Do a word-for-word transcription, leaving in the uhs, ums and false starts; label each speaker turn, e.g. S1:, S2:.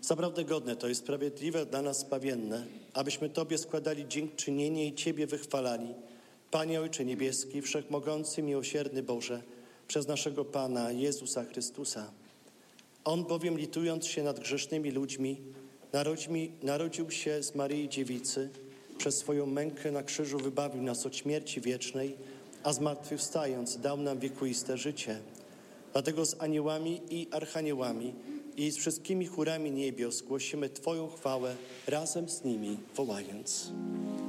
S1: Zaprawdę godne to jest sprawiedliwe dla nas zbawienne, abyśmy Tobie składali dziękczynienie i Ciebie wychwalali. Panie Ojcze Niebieski, Wszechmogący, miłosierny Boże, przez naszego Pana Jezusa Chrystusa. On bowiem, litując się nad grzesznymi ludźmi, narodzi, narodził się z Maryi Dziewicy, przez swoją mękę na krzyżu wybawił nas od śmierci wiecznej, a zmartwychwstając dał nam wiekuiste życie. Dlatego z aniołami i archaniołami i z wszystkimi chórami niebios głosimy Twoją chwałę razem z nimi wołając.